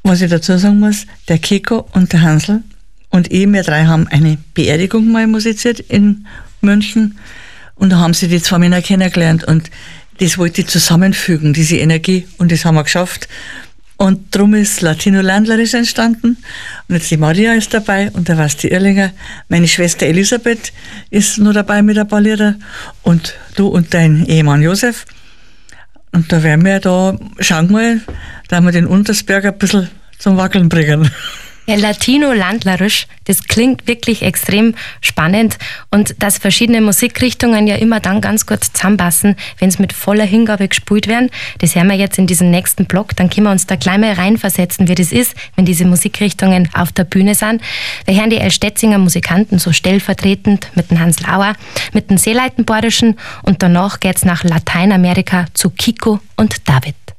Was ich dazu sagen muss, der Kiko und der Hansl und ich, wir drei haben eine Beerdigung mal musiziert in München und da haben sie die zwei Männer kennengelernt und das wollte ich zusammenfügen, diese Energie, und das haben wir geschafft. Und darum ist Latino Landlerisch entstanden. Und jetzt die Maria ist dabei und der Basti Irlinger. Meine Schwester Elisabeth ist noch dabei mit ein paar Lieder. Und du und dein Ehemann Josef. Und da werden wir schauen mal, da wir den Untersberg ein bisschen zum Wackeln bringen. Ja, Latino Landlerisch, das klingt wirklich extrem spannend, und dass verschiedene Musikrichtungen ja immer dann ganz gut zusammenpassen, wenn es mit voller Hingabe gespielt werden. Das hören wir jetzt in diesem nächsten Block, dann können wir uns da gleich mal reinversetzen, wie das ist, wenn diese Musikrichtungen auf der Bühne sind. Wir hören die Elstedtzinger Musikanten so stellvertretend mit dem Hansl Auer, mit dem Seeleitenbordischen, und danach geht's nach Lateinamerika zu Kiko und David.